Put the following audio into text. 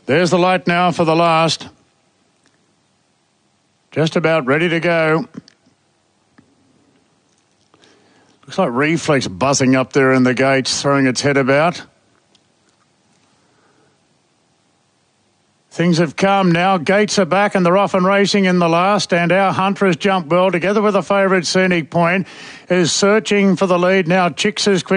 There's the light now for the last. Just about ready to go. Looks like Reflex buzzing up there in the gates, throwing its head about. Things have come now. Gates are back and they're off and racing in the last. And Our Hunter has jumped well together with the favourite Scenic Point. Is searching for the lead now. Chicks is quick.